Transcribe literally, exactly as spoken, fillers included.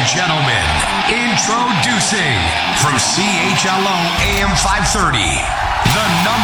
gentlemen, introducing from C H L O A M five thirty, the number